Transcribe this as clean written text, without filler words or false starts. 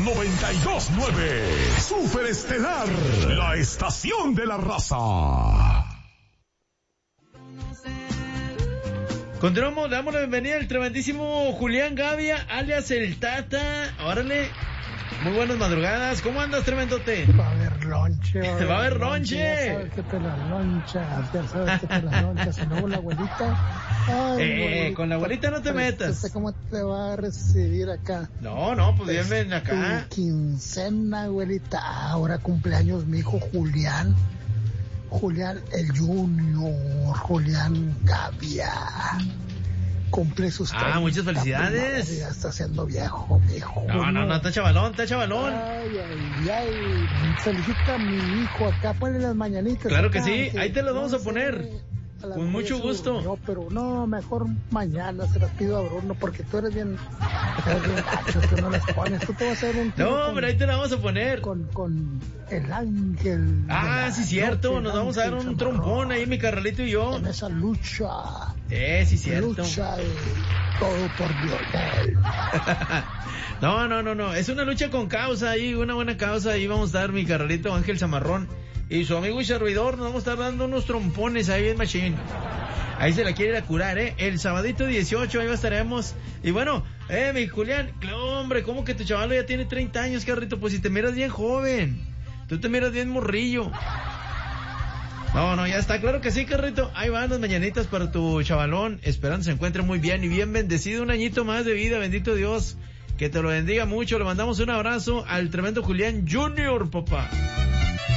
92.9. Superestelar, la estación de la raza. Continuamos, damos la bienvenida al tremendísimo Julián Gavia, alias el Tata. Órale, muy buenas madrugadas. ¿Cómo andas, tremendote? Va a haber lonche. Va a haber lonche. Ya sabes que te la lonchas, ya sabes que te la lonchas. Si no, la abuelita... Ay, con la abuelita no te metas. ¿Cómo te va a recibir acá? No, pues bien ven acá. Tu quincena, abuelita. Ahora cumpleaños mi hijo Julián. Julián el Junior, Julián Gavia. Cumple sus... muchas felicidades. Ya está siendo viejo, mi hijo. No, está chavalón. Ay. Felicita a mi hijo acá, ponle las mañanitas. Claro acá, que sí, ahí te las vamos a poner. Con mucho gusto. No, pero no, mejor mañana se las pido a Bruno, porque tú eres bien gacho, tú no las pones. Tú te vas a hacer un... No, pero ahí te la vamos a poner. Con el ángel. Sí, cierto, nos vamos a dar un trompón ahí, mi carnalito y yo. En esa lucha. Sí, cierto. Lucha de todo por Lionel. No, es una lucha con causa ahí, una buena causa. Ahí vamos a dar mi carnalito Ángel Zamarrón y su amigo y servidor, nos vamos a estar dando unos trompones ahí bien machín. Ahí se la quiere ir a curar, el sabadito 18, ahí estaremos. Y bueno, mi Julián, hombre, ¿cómo que tu chavalo ya tiene 30 años, carrito? Pues si te miras bien joven, tú te miras bien morrillo. No, ya está, claro que sí, carrito. Ahí van las mañanitas para tu chavalón, esperando se encuentre muy bien y bien bendecido, un añito más de vida, bendito Dios, que te lo bendiga mucho. Le mandamos un abrazo al tremendo Julián Junior, papá.